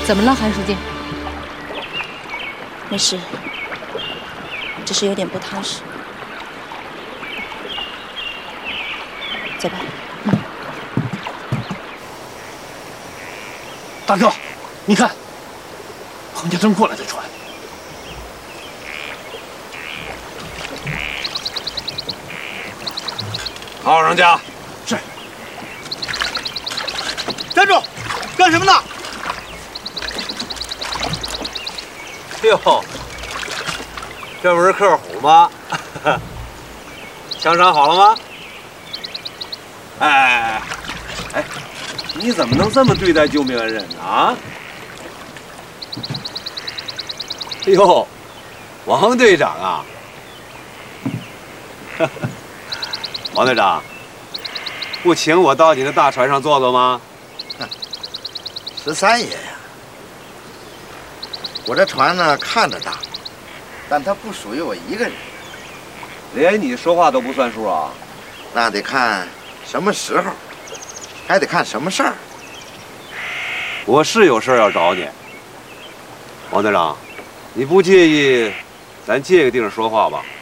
怎么了，韩书记？ 没事，只是有点不踏实。走吧。 大哥，你看，彭家正过来的船。 好，上家。 是。 站住！干什么呢？ 哟，这不是客户吗？枪伤好了吗？哎，你怎么能这么对待救命恩人呢？啊？哟，王队长啊！王队长，不请我到你的大船上坐坐吗 13爷呀，我这船呢看着大，但它不属于我一个人。 连你说话都不算数啊？ 那得看什么时候，还得看什么事儿。 我是有事要找你，王队长，你不介意咱借个地方说话吧？